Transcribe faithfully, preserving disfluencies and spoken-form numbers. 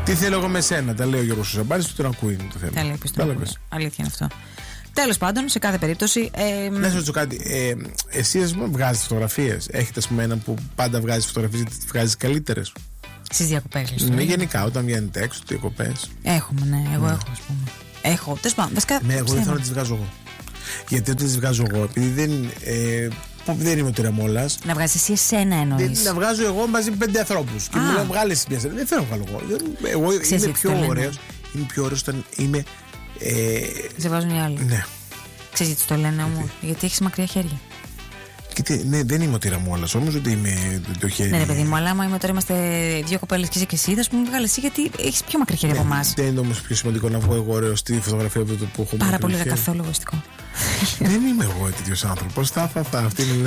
Τι θέλω εγώ με σένα, τα λέει ο Γιώργος Σαμπάρης, του τον ακούει το θέμα. Τα λέει πιστό. Αλήθεια είναι αυτό. Τέλος πάντων, σε κάθε περίπτωση. Ε, να σου ρωτήσω κάτι. Ε, εσύ, ας πούμε, βγάζεις φωτογραφίες. Έχετε, ας πούμε, έναν που πάντα βγάζει φωτογραφίες γιατί τις βγάζεις καλύτερες. Στις διακοπές, λες. Ναι, γενικά, όταν βγαίνετε έξω, διακοπές. Έχουμε, ναι, εγώ ναι. έχω, ας πούμε. Έχω, τέλος πάντων. Ναι, εγώ δεν θέλω να τις βγάζω εγώ. Γιατί όταν τις βγάζω εγώ, επειδή δεν. Ε, δεν είμαι ο τυραμόλας. Να βγάζεις εσύ εσένα εννοείς. Να βγάζω εγώ μαζί με πέντε ανθρώπους. Και μου λένε βγάλε εσύ μια σένα. Δεν θέλω να βγάλω εγώ. Εγώ είμαι πιο ωραίος. Είμαι πιο ωραίος όταν είμαι. Ε... Σε βάζουν οι άλλοι. Ναι. Ξέρεις τι το λένε όμως. Γιατί έχεις μακριά χέρια. Κοίτα, ναι, δεν είμαι ο τυραμόλας όμως, ότι είμαι το χέρι. Ναι, ρε παιδί μου, αλλά άμα είμαι τώρα είμαστε δύο κοπέλες και εσύ και εσύ, θα σου πούμε βγάλε εσύ γιατί έχεις πιο μακριά χέρια ναι, από εμάς. Δεν είναι όμως πιο σημαντικό να βγω εγώ ωραίο στη φωτογραφία από το που έχω. Πάρα πολύ καθόλου εγωιστικό. Δεν είμαι εγώ τέτοιος άνθρωπος. Θα, θα, θα. Αυτή είναι